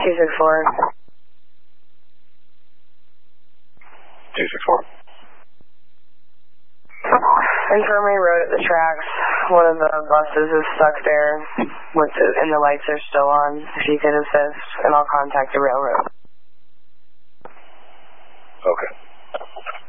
264. 264. Infirmary Road at the tracks. One of the buses is stuck there, and the lights are still on. If you could assist, and I'll contact the railroad. Okay.